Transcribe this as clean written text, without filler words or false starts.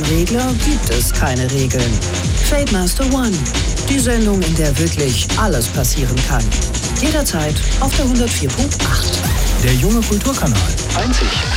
Regler gibt es keine Regeln. Trademaster One, die Sendung, in der wirklich alles passieren kann. Jederzeit auf der 104.8. Der junge Kulturkanal. Einzig